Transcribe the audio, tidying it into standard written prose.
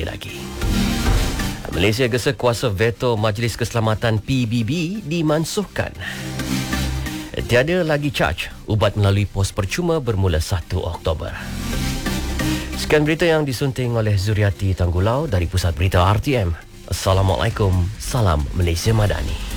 lagi. Malaysia gesa kuasa veto Majlis Keselamatan PBB dimansuhkan. Tiada lagi caj ubat melalui pos percuma bermula 1 Oktober. Sekian berita yang disunting oleh Zuriati Tanggulau dari Pusat Berita RTM. Assalamualaikum, salam Malaysia Madani.